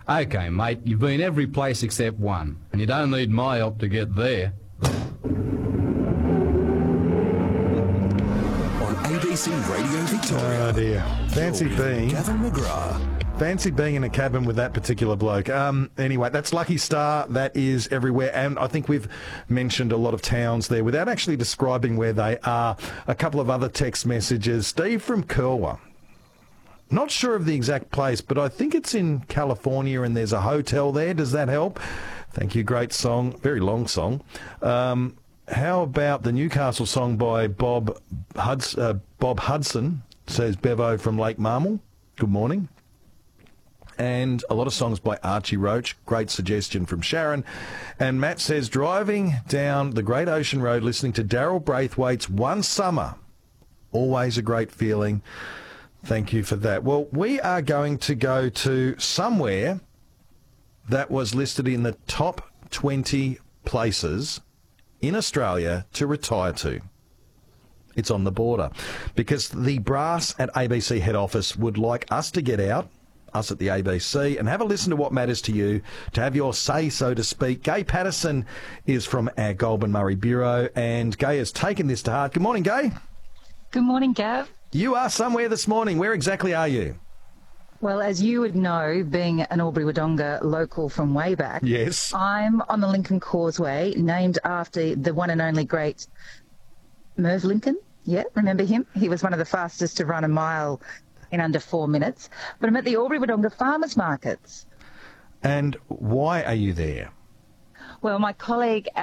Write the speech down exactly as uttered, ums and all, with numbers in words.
Okay, mate, you've been every place except one, and you don't need my help to get there. On A B C Radio Victoria. Oh dear. Fancy being... Gavin McGrath. Fancy being in a cabin with that particular bloke. Um, anyway, that's Lucky Star. That is everywhere. And I think we've mentioned a lot of towns there without actually describing where they are. A couple of other text messages. Steve from Curwa. Not sure of the exact place, but I think it's in California and there's a hotel there. Does that help? Thank you. Great song. Very long song. Um, how about the Newcastle song by Bob, Huds- uh, Bob Hudson, says Bevo from Lake Marmal. Good morning. And a lot of songs by Archie Roach. Great suggestion from Sharon. And Matt says, driving down the Great Ocean Road listening to Daryl Braithwaite's One Summer. Always a great feeling. Thank you for that. Well, we are going to go to somewhere that was listed in the top twenty places in Australia to retire to. It's on the border. Because the brass at A B C head office would like us to get out, us at the A B C, and have a listen to what matters to you, to have your say, so to speak. Gay Patterson is from our Goulburn Murray Bureau, and Gay has taken this to heart. Good morning, Gay. Good morning, Gav. You are somewhere this morning. Where exactly are you? Well, as you would know, being an Albury-Wodonga local from way back, yes, I'm on the Lincoln Causeway, named after the one and only great Merv Lincoln. Yeah, remember him? He was one of the fastest to run a mile in under four minutes. But I'm at the Albury-Wodonga Farmers Markets. And why are you there? Well, my colleague